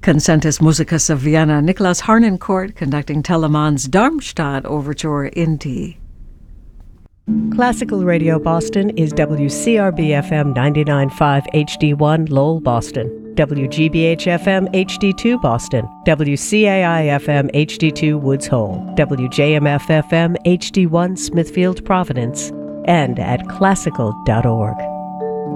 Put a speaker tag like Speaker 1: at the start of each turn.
Speaker 1: Concentus Musicus of Vienna, Nicholas Harnoncourt conducting Telemann's Darmstadt Overture in D.
Speaker 2: Classical Radio Boston is WCRB-FM 99.5 HD1 Lowell, Boston, WGBH-FM HD2 Boston, WCAI-FM HD2 Woods Hole, WJMF-FM HD1 Smithfield, Providence, and at classical.org.